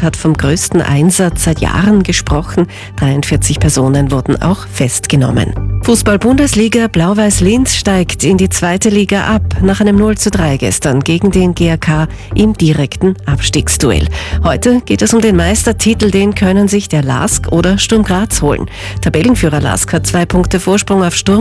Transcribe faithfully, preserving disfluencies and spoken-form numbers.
Deutschland hat vom größten Einsatz seit Jahren gesprochen. dreiundvierzig Personen wurden auch festgenommen. Fußball-Bundesliga Blau-Weiß Linz steigt in die zweite Liga ab, nach einem null zu drei gestern gegen den G A K im direkten Abstiegsduell. Heute geht es um den Meistertitel, den können sich der LASK oder Sturm Graz holen. Tabellenführer LASK hat zwei Punkte Vorsprung auf Sturm